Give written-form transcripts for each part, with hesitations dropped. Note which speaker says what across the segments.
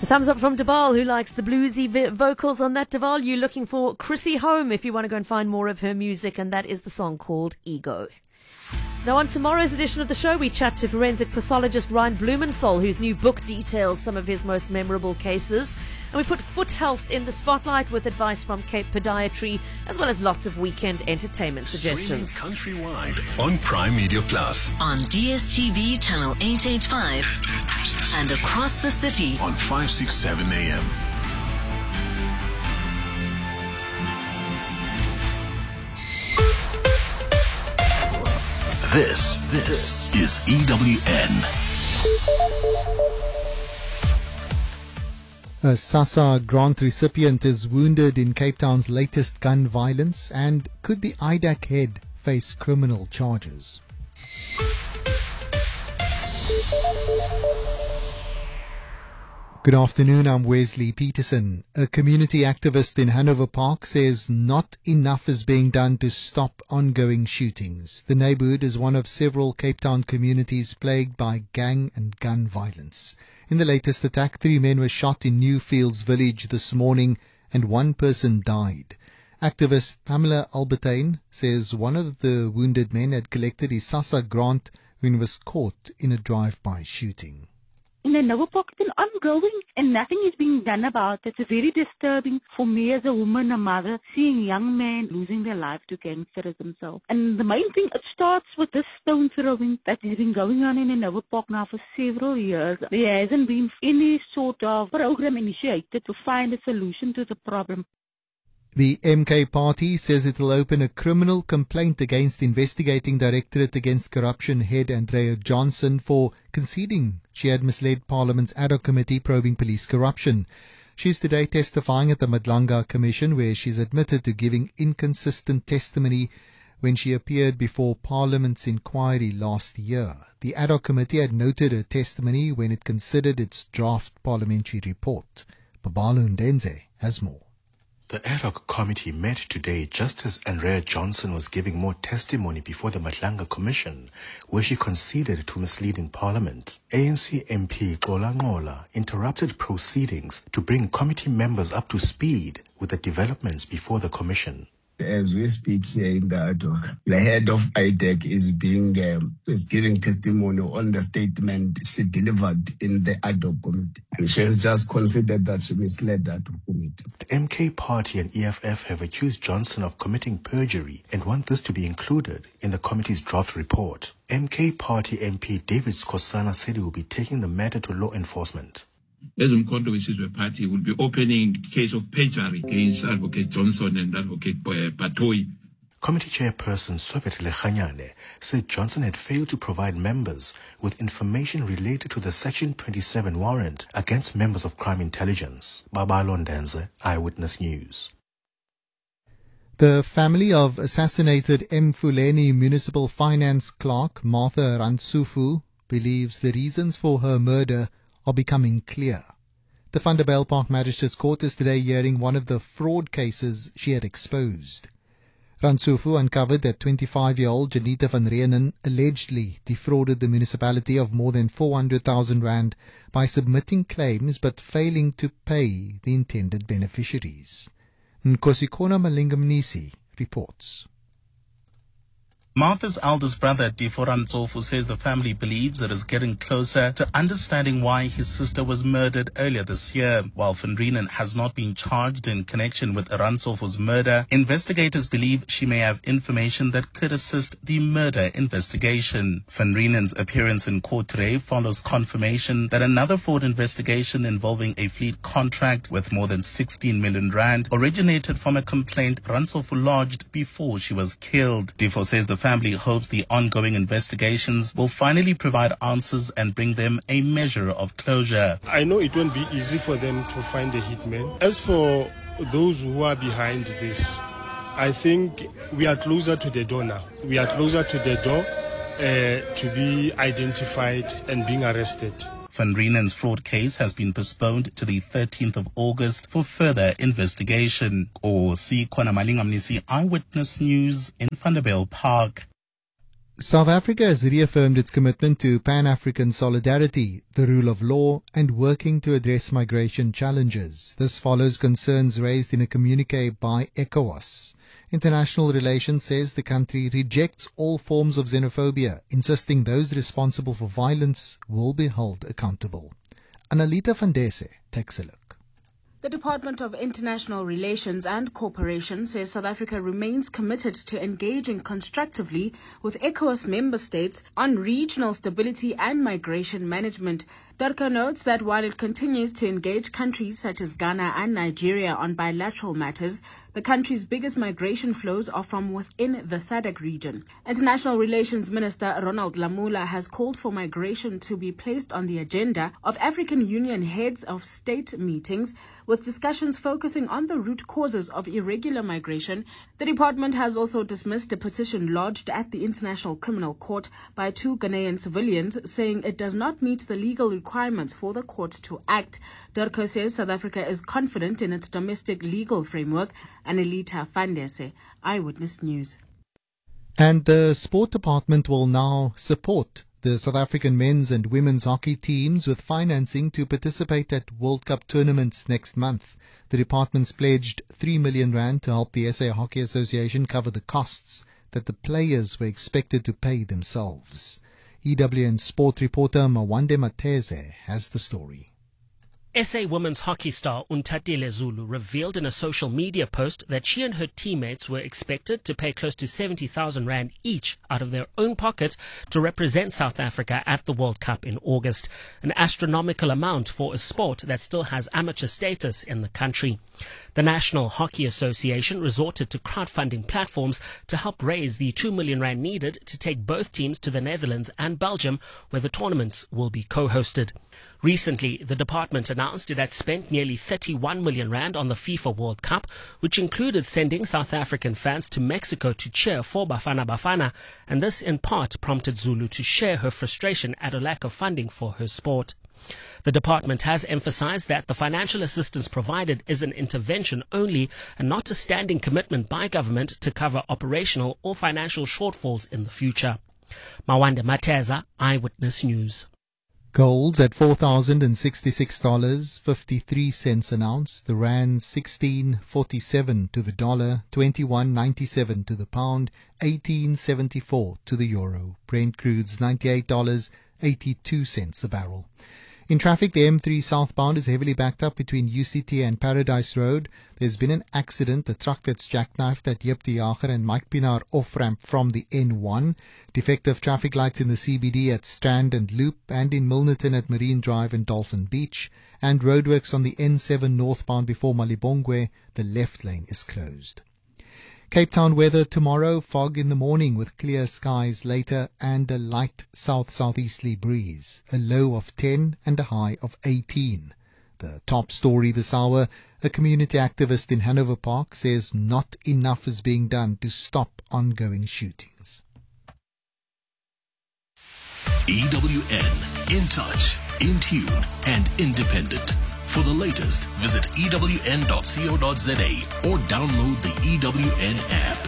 Speaker 1: Thumbs up from Duvall, who likes the bluesy vocals on that. Duvall, you're looking for Chrissy Home if you want to go and find more of her music, and that is the song called Ego. Now, on tomorrow's edition of the show, we chat to forensic pathologist Ryan Blumenthal, whose new book details some of his most memorable cases. And we put foot health in the spotlight with advice from Cape Podiatry, as well as lots of weekend entertainment suggestions.
Speaker 2: Streaming countrywide on Prime Media Plus.
Speaker 3: On DSTV channel 885 and across the city
Speaker 2: On 567 AM. This is EWN.
Speaker 4: A SASSA grant recipient is wounded in Cape Town's latest gun violence, and could the IDAC head face criminal charges? Good afternoon, I'm Wesley Peterson. A community activist in Hanover Park says not enough is being done to stop ongoing shootings. The neighborhood is one of several Cape Town communities plagued by gang and gun violence. In the latest attack, 3 men were shot in Newfields village this morning and 1 person died. Activist Pamela Albertine says one of the wounded men had collected his SASSA grant when he was caught in a drive-by shooting.
Speaker 5: In the Hanover Park, it's ongoing and nothing is being done about it. It's very disturbing for me as a woman, a mother, seeing young men losing their life to gangsterism. And the main thing, it starts with this stone throwing that has been going on in Hanover Park now for several years. There hasn't been any sort of program initiated to find a solution to the problem.
Speaker 4: The MK Party says it will open a criminal complaint against Investigating Directorate Against Corruption head Andrea Johnson for conceding she had misled Parliament's ad hoc committee probing police corruption. She is today testifying at the Madlanga Commission, where she's admitted to giving inconsistent testimony when she appeared before Parliament's inquiry last year. The ad hoc committee had noted her testimony when it considered its draft parliamentary report. Babalo Ndenze has more.
Speaker 6: The ad hoc committee met today just as Andrea Johnson was giving more testimony before the Madlanga Commission, where she conceded to misleading Parliament. ANC MP Xola Nqola interrupted proceedings to bring committee members up to speed with the developments before the Commission.
Speaker 7: As we speak here in the ad hoc, the head of IDAC is giving testimony on the statement she delivered in the ad hoc committee. And she has just considered that she misled that committee.
Speaker 6: The MK Party and EFF have accused Johnson of committing perjury and want this to be included in the committee's draft report. MK Party MP David Skosana said he will be taking the matter to law enforcement.
Speaker 8: As Umkhonto weSizwe Party will be opening case of perjury against Advocate Johnson and Advocate Batoyi.
Speaker 6: Committee Chairperson Sovet Lechanyane said Johnson had failed to provide members with information related to the Section 27 warrant against members of crime intelligence. Babalo Ndenze, Eyewitness News.
Speaker 4: The family of assassinated Mfuleni Municipal Finance Clerk Martha Rantsufu believes the reasons for her murder are becoming clear. The Vanderbijlpark Magistrates Court is today hearing one of the fraud cases she had exposed. Rantsufu uncovered that 25-year-old Janita van Reenen allegedly defrauded the municipality of more than 400,000 rand by submitting claims but failing to pay the intended beneficiaries. Nkosikona Malingamnisi reports.
Speaker 9: Martha's eldest brother, Difo Rantsofu, says the family believes it is getting closer to understanding why his sister was murdered earlier this year. While Van Reenen has not been charged in connection with Rantsofu's murder, investigators believe she may have information that could assist the murder investigation. Van Reenen's appearance in court today follows confirmation that another fraud investigation involving a fleet contract worth more than 16 million rand originated from a complaint Rantsofu lodged before she was killed. Difo says the family hopes the ongoing investigations will finally provide answers and bring them a measure of closure.
Speaker 10: I know it won't be easy for them to find a hitman. As for those who are behind this, I think we are closer to the door now. We are closer to the door to be identified and being arrested.
Speaker 9: Van Reenen's fraud case has been postponed to the 13th of August for further investigation. Or see Kwana Malingamnisi, Eyewitness News in Vanderbijlpark.
Speaker 4: South Africa has reaffirmed its commitment to Pan-African solidarity, the rule of law, and working to address migration challenges. This follows concerns raised in a communique by ECOWAS. International Relations says the country rejects all forms of xenophobia, insisting those responsible for violence will be held accountable. Analita van Dese takes a look.
Speaker 11: The Department of International Relations and Cooperation says South Africa remains committed to engaging constructively with ECOWAS member states on regional stability and migration management. DIRCO notes that while it continues to engage countries such as Ghana and Nigeria on bilateral matters, the country's biggest migration flows are from within the SADC region. International Relations Minister Ronald Lamola has called for migration to be placed on the agenda of African Union heads of state meetings, with discussions focusing on the root causes of irregular migration. The department has also dismissed a petition lodged at the International Criminal Court by 2 Ghanaian civilians, saying it does not meet the legal requirements for the court to act. DIRCO says South Africa is confident in its domestic legal framework. Anelita van Dese, Eyewitness News.
Speaker 4: And the Sport Department will now support the South African men's and women's hockey teams with financing to participate at World Cup tournaments next month. The department's pledged R3 million to help the SA Hockey Association cover the costs that the players were expected to pay themselves. EWN sport reporter Mawande Mateze has the story.
Speaker 12: SA women's hockey star Untatile Zulu revealed in a social media post that she and her teammates were expected to pay close to 70,000 rand each out of their own pockets to represent South Africa at the World Cup in August, an astronomical amount for a sport that still has amateur status in the country. The National Hockey Association resorted to crowdfunding platforms to help raise the 2 million rand needed to take both teams to the Netherlands and Belgium, where the tournaments will be co-hosted. Recently, the department announced it had spent nearly 31 million rand on the FIFA World Cup, which included sending South African fans to Mexico to cheer for Bafana Bafana, and this in part prompted Zulu to share her frustration at a lack of funding for her sport. The department has emphasized that the financial assistance provided is an intervention only and not a standing commitment by government to cover operational or financial shortfalls in the future. Mawande Mateza, Eyewitness News.
Speaker 4: Gold's at $4,066.53 an ounce. The rand 16.47 to the dollar, 21.97 to the pound, 18.74 to the euro. Brent crude's $98.82 a barrel. In traffic, the M3 southbound is heavily backed up between UCT and Paradise Road. There's been an accident, a truck that's jackknifed at Jip de Jager and Mike Pinaar off-ramp from the N1. Defective traffic lights in the CBD at Strand and Loop, and in Milnerton at Marine Drive and Dolphin Beach. And roadworks on the N7 northbound before Malibongwe. The left lane is closed. Cape Town weather tomorrow, fog in the morning with clear skies later and a light south-southeasterly breeze, a low of 10 and a high of 18. The top story this hour, a community activist in Hanover Park says not enough is being done to stop ongoing shootings.
Speaker 2: EWN, in touch, in tune and independent. For the latest, visit ewn.co.za or download the EWN app.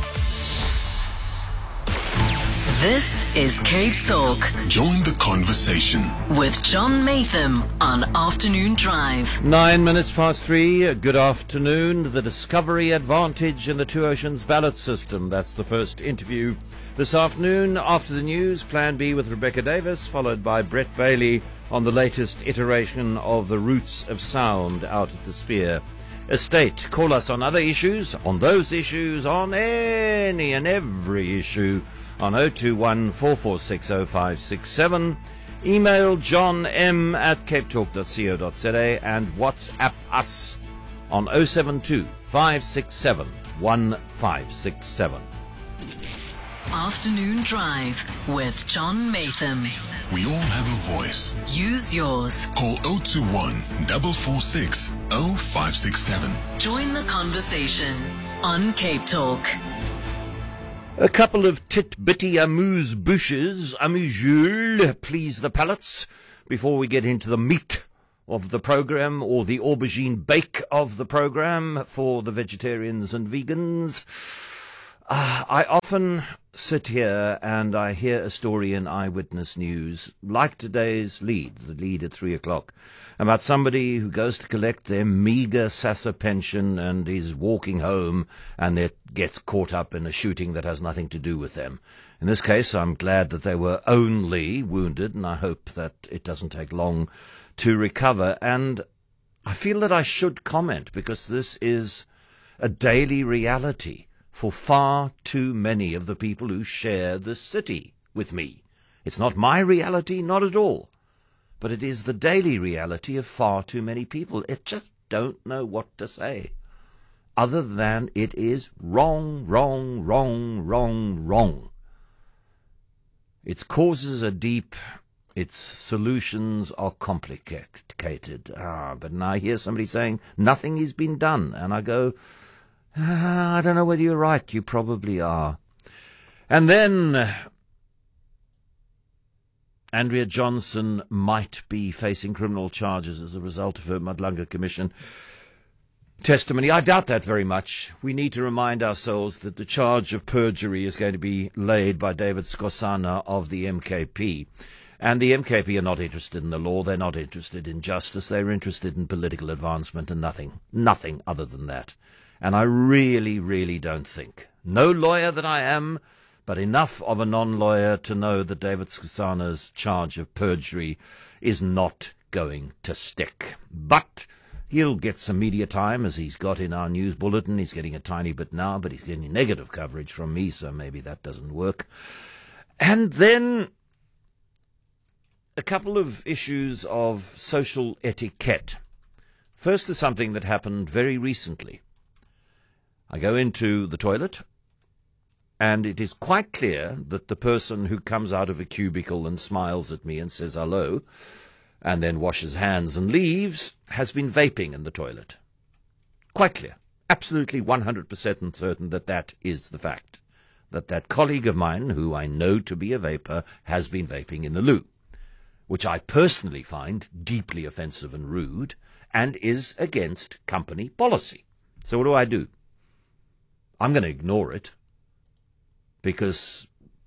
Speaker 3: This is Cape Talk.
Speaker 2: Join the conversation
Speaker 3: with John Matham on Afternoon Drive.
Speaker 13: 3:09. Good afternoon. The Discovery Advantage in the Two Oceans ballot system. That's the first interview this afternoon. After the news, Plan B with Rebecca Davis, followed by Brett Bailey on the latest iteration of the Roots of Sound out at the Spear Estate. Call us on other issues, on those issues, on any and every issue on 021 446 0567. Email johnm@capetalk.co.za and WhatsApp us on 072 567 1567.
Speaker 3: Afternoon Drive with John Matham.
Speaker 2: We all have a voice.
Speaker 3: Use yours.
Speaker 2: Call 021 446 0567.
Speaker 3: Join the conversation on Cape Talk.
Speaker 13: A couple of tit-bitty amuse-bouches, amuse-jules, please the palates, before we get into the meat of the program, or the aubergine bake of the program for the vegetarians and vegans. I often sit here and I hear a story in Eyewitness News, like today's lead, the lead at 3 o'clock, about somebody who goes to collect their meagre SASSA pension and is walking home and it gets caught up in a shooting that has nothing to do with them. In this case, I'm glad that they were only wounded, and I hope that it doesn't take long to recover. And I feel that I should comment, because this is a daily reality for far too many of the people who share the city with me. It's not my reality, not at all, but it is the daily reality of far too many people. It just don't know what to say, other than it is wrong, wrong, wrong, wrong, wrong. Its causes are deep, its solutions are complicated. But now I hear somebody saying nothing has been done, and I go, I don't know whether you're right. You probably are. And then Andrea Johnson might be facing criminal charges as a result of her Madlanga Commission testimony. I doubt that very much. We need to remind ourselves that the charge of perjury is going to be laid by David Skosana of the MKP. And the MKP are not interested in the law. They're not interested in justice. They're interested in political advancement and nothing other than that. And I really, really don't think, no lawyer that I am, but enough of a non-lawyer to know that David Skosana's charge of perjury is not going to stick. But he'll get some media time, as he's got in our news bulletin. He's getting a tiny bit now, but he's getting negative coverage from me, so maybe that doesn't work. And then a couple of issues of social etiquette. First is something that happened very recently. I go into the toilet, and it is quite clear that the person who comes out of a cubicle and smiles at me and says hello, and then washes hands and leaves, has been vaping in the toilet. Quite clear. Absolutely 100% certain that that is the fact. That colleague of mine, who I know to be a vapor, has been vaping in the loo, which I personally find deeply offensive and rude, and is against company policy. So what do? I'm going to ignore it, because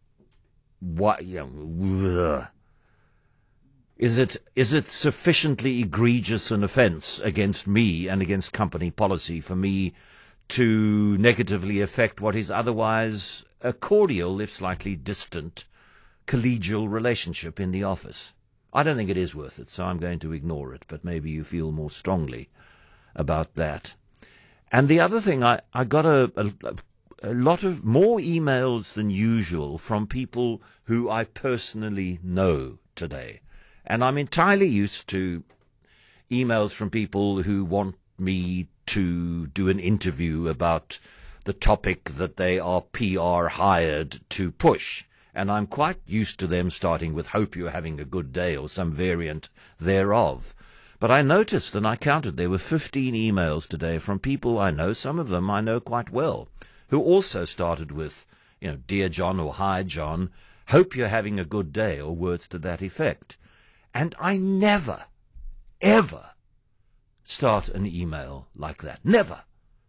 Speaker 13: is it sufficiently egregious an offence against me and against company policy for me to negatively affect what is otherwise a cordial, if slightly distant, collegial relationship in the office? I don't think it is worth it, so I'm going to ignore it, but maybe you feel more strongly about that. And the other thing, I got a lot of more emails than usual from people who I personally know today. And I'm entirely used to emails from people who want me to do an interview about the topic that they are PR hired to push. And I'm quite used to them starting with "hope you're having a good day" or some variant thereof. But I noticed, and I counted, there were 15 emails today from people I know, some of them I know quite well, who also started with, "Dear John" or "Hi John, hope you're having a good day," or words to that effect. And I never, ever start an email like that. Never.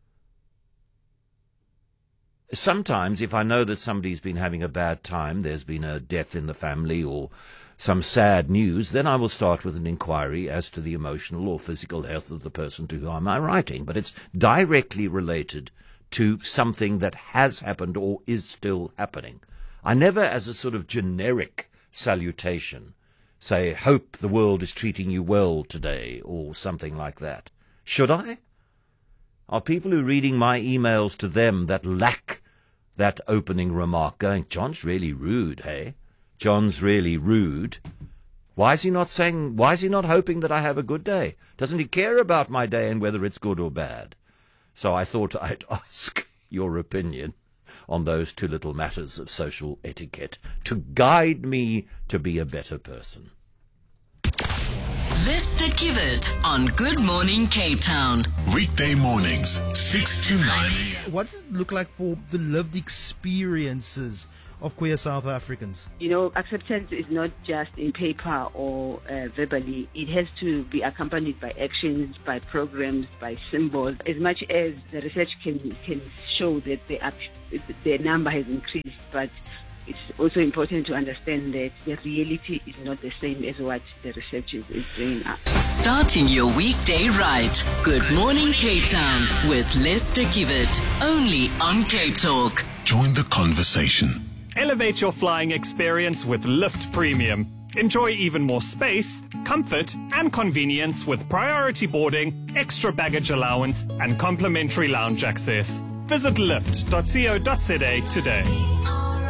Speaker 13: Sometimes, if I know that somebody's been having a bad time, there's been a death in the family or some sad news, then I will start with an inquiry as to the emotional or physical health of the person to whom I'm writing. But it's directly related to something that has happened or is still happening. I never, as a sort of generic salutation, say, "Hope the world is treating you well today," or something like that. Should I? Are people who are reading my emails to them that lack that opening remark going, "John's really rude, hey? John's really rude. Why is he not hoping that I have a good day? Doesn't he care about my day and whether it's good or bad?" So I thought I'd ask your opinion on those two little matters of social etiquette to guide me to be a better person.
Speaker 3: Lester Kivet on Good Morning Cape Town.
Speaker 2: Weekday mornings, 6 to 9.
Speaker 14: What does it look like for the lived experiences of queer South Africans?
Speaker 15: You know, acceptance is not just in paper or verbally. It has to be accompanied by actions, by programs, by symbols. As much as the research can show that the number has increased, but it's also important to understand that the reality is not the same as what the research is bringing up.
Speaker 3: Starting your weekday right. Good morning, Cape Town, with Lester Kivet. Only on Cape Talk.
Speaker 2: Join the conversation.
Speaker 16: Elevate your flying experience with Lift Premium. Enjoy even more space, comfort, and convenience with priority boarding, extra baggage allowance, and complimentary lounge access. Visit lift.co.za today.